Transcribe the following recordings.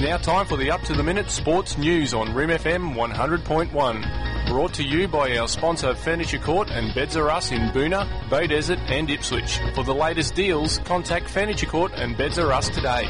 now time for the up-to-the-minute sports news on Rim FM 100.1. Brought to you by our sponsor Furniture Court and Beds R Us in Boonah, Bay Desert and Ipswich. For the latest deals, contact Furniture Court and Beds R Us today.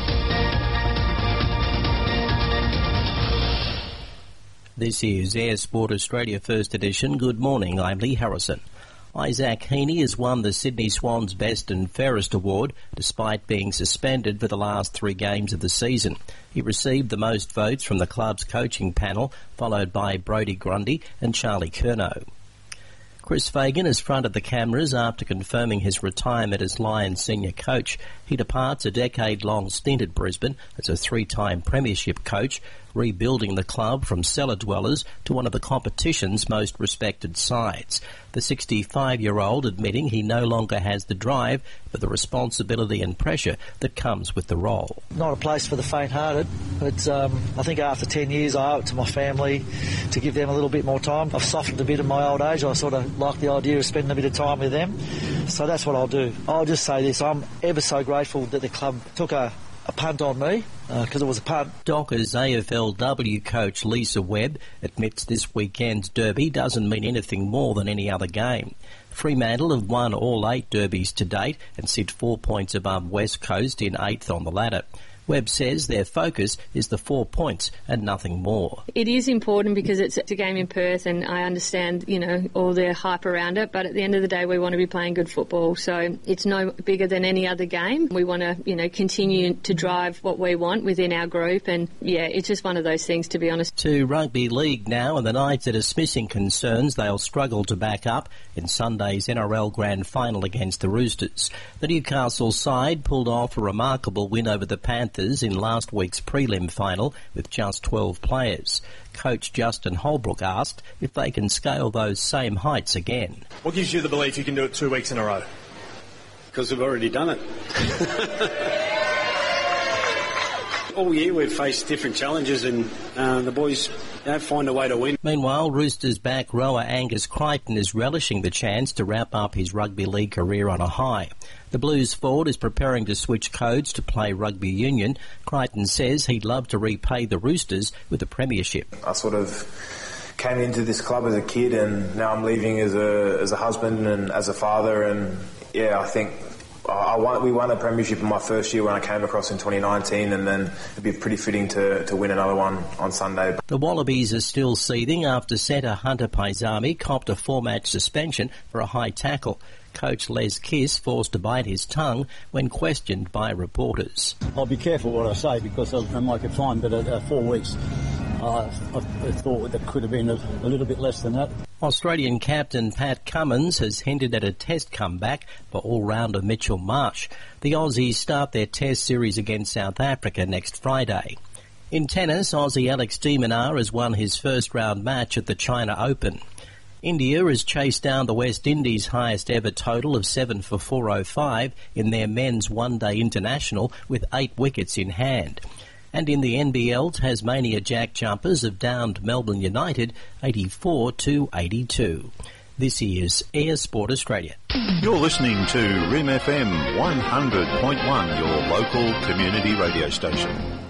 This is Air Sport Australia First Edition. Good morning, I'm Lee Harrison. Isaac Heaney has won the Sydney Swans Best and Fairest Award despite being suspended for the last 3 games of the season. He received the most votes from the club's coaching panel, followed by Brodie Grundy and Charlie Curnow. Chris Fagan has fronted the cameras after confirming his retirement as Lions senior coach. He departs a decade-long stint at Brisbane as a 3-time premiership coach, rebuilding the club from cellar dwellers to one of the competition's most respected sides. The 65-year-old admitting he no longer has the drive for the responsibility and pressure that comes with the role. Not a place for the faint-hearted, but I think after 10 years I owe it to my family to give them a little bit more time. I've softened a bit in my old age. I sort of like the idea of spending a bit of time with them, so that's what I'll do. I'll just say this, I'm ever so grateful that the club took a punt on me, because it was a punt. Dockers AFLW coach Lisa Webb admits this weekend's derby doesn't mean anything more than any other game. Fremantle have won all 8 derbies to date and sit 4 points above West Coast in 8th on the ladder. Webb says their focus is the 4 points and nothing more. It is important because it's a game in Perth, and I understand, all the hype around it, but at the end of the day we want to be playing good football, so it's no bigger than any other game. We want to, continue to drive what we want within our group, and it's just one of those things, to be honest. To rugby league now, and the Knights are dismissing concerns they'll struggle to back up in Sunday's NRL Grand Final against the Roosters. The Newcastle side pulled off a remarkable win over the Panthers in last week's prelim final with just 12 players. Coach Justin Holbrook asked if they can scale those same heights again. What gives you the belief you can do it 2 weeks in a row? Because we've already done it. All year we've faced different challenges, and the boys find a way to win. Meanwhile, Roosters back rower Angus Crichton is relishing the chance to wrap up his rugby league career on a high. The Blues forward is preparing to switch codes to play rugby union. Crichton says he'd love to repay the Roosters with a premiership. I sort of came into this club as a kid, and now I'm leaving as a husband and as a father, and I think we won a premiership in my first year when I came across in 2019, and then it'd be pretty fitting to win another one on Sunday. The Wallabies are still seething after centre Hunter Paisami copped a 4-match suspension for a high tackle. Coach Les Kiss forced to bite his tongue when questioned by reporters. I'll be careful what I say because I might get fined, but at 4 weeks I thought that could have been a little bit less than that. Australian captain Pat Cummins has hinted at a test comeback for all-rounder Mitchell Marsh. The Aussies start their test series against South Africa next Friday. In tennis, Aussie Alex de Minaur has won his first-round match at the China Open. India has chased down the West Indies' highest ever total of 7 for 405 in their men's one-day international with 8 wickets in hand. And in the NBL, Tasmania Jack Jumpers have downed Melbourne United 84-82. This is Air Sport Australia. You're listening to Rim FM 100.1, your local community radio station.